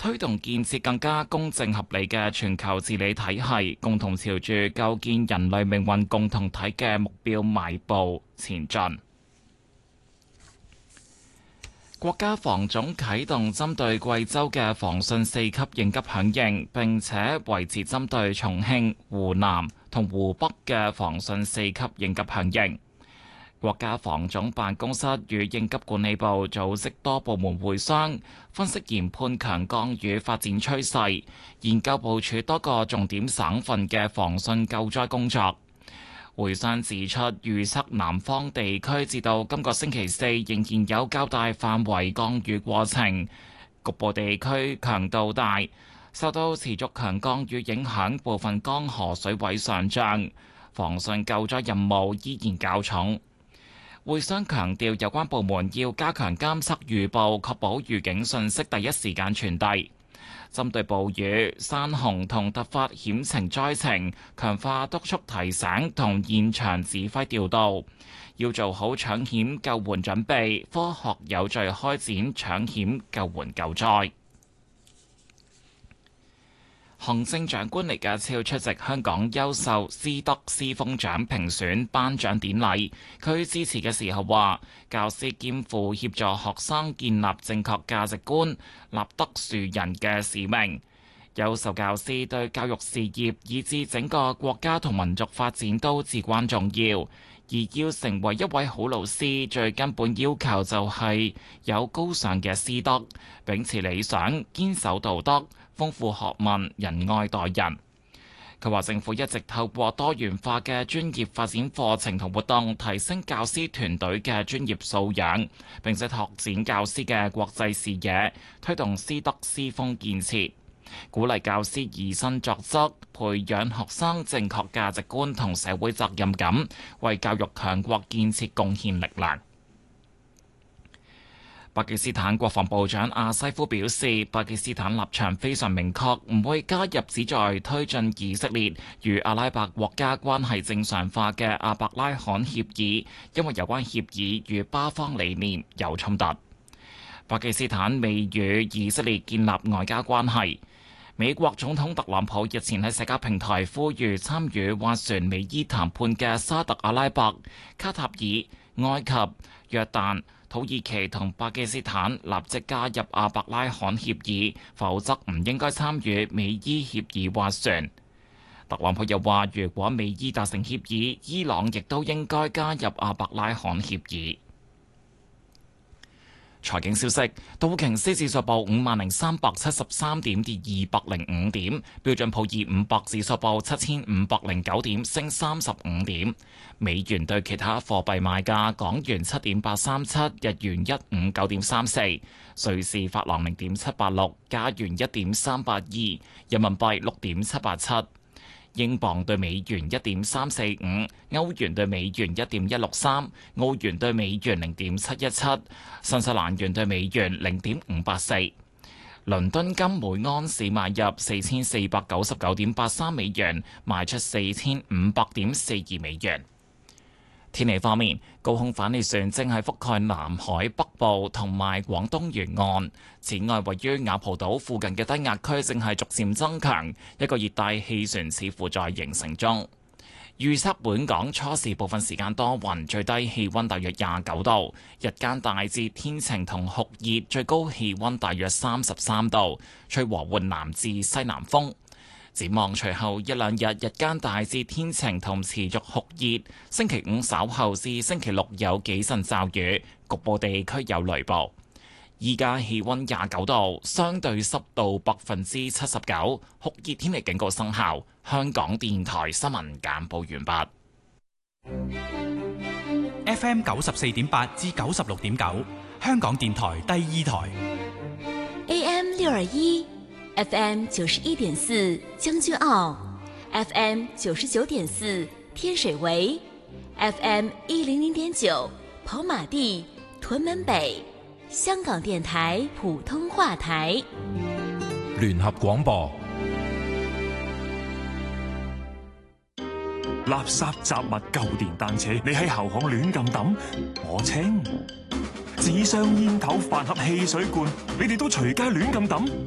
推動建設更加公正合理嘅全球治理體系，共同朝住構建人類命運共同體嘅目標邁步前進。國家防總啟動針對貴州嘅防汛4級應急響應，並且維持針對重慶、湖南同湖北嘅防汛4級應急響應。國家防總辦公室與應急管理部組織多部門會商，分析研判強降雨發展趨勢，研究部署多個重點省份嘅防汛救災工作。會商指出，預測南方地區至到今個星期四仍然有較大範圍降雨過程，局部地區強度大，受到持續強降雨影響，部分江河水位上漲，防汛救災任務依然較重。會商強調，有關部門要加強監測預報，確保預警信息第一時間傳遞。針對暴雨、山洪同突發險情災情，強化督促提醒同現場指揮調度，要做好搶險救援準備，科學有序開展搶險救援救災。行政長官李家超出席香港優秀師德師風獎評選頒獎典禮，佢致辭嘅時候話：教師肩負協助學生建立正確價值觀、立德樹人嘅使命。優秀教師對教育事業以至整個國家同民族發展都至關重要，而要成為一位好老師，最根本要求就係有高尚嘅師德，秉持理想，堅守道德，豐富學問，仁愛待人。佢話政府一直透過多元化嘅專業發展課程同活動，提升教師團隊嘅專業素養，並且拓展教師嘅國際視野，推動師德師風建設，鼓勵教師以身作則，培養學生正確價值觀同社會責任感，為教育強國建設貢獻力量。巴基斯坦國防部長阿西夫表示，巴基斯坦立場非常明確，唔會加入旨在推進以色列與阿拉伯國家關係正常化嘅阿伯拉罕協議，因為有關協議與巴方理念有衝突。巴基斯坦未與以色列建立外交關係。美國總統特朗普日前喺社交平台呼籲參與斡旋美伊談判嘅沙特阿拉伯、卡塔爾、埃及、約旦、土耳其同巴基斯坦立即加入阿伯拉罕協議，否則唔應該參與美伊協議斡旋。特朗普又話，如果美伊達成協議，伊朗亦都應該加入阿伯拉罕協議。財經消息：道瓊斯指數報50,373點，跌205點；標準普爾500指數報7,509點，升35點。美元對其他貨幣賣價：港元7.837，日元159.34，瑞士法郎0.786，加元1.382，人民幣6.787。英鎊對美元1.345，歐元對美元1.163，澳元對美元0.717，新西蘭元對美元0.584。倫敦金每安士買入4499.83美元，賣出4500.42美元。天氣方面，高空反氣旋正係覆蓋南海北部同埋廣東沿岸。此外，位於雅蒲島附近嘅低壓區正係逐漸增強，一個熱帶氣旋似乎在形成中。預測本港初時部分時間多雲，最低氣溫大約29度，日間大致天晴同酷熱，最高氣溫大約33度，吹和緩南至西南風。展望隨後一兩日，日間大致天晴同持續酷熱。星期五稍後至星期六有幾陣驟雨，局部地區有雷暴。依家氣溫29度，相對濕度79%，酷熱天氣警告生效。香港電台新聞簡報完畢。FM 94.8至96.9，香港電台第二台。 AM 621。FM 91.4將軍澳 ，FM 99.4天水圍 ，FM 100.9跑馬地屯門北，香港電台普通話台。 聯合廣播。 垃圾雜物舊電單車，你喺後巷亂咁抌，我清；紙箱煙頭飯盒汽水罐，你哋都隨街亂咁抌。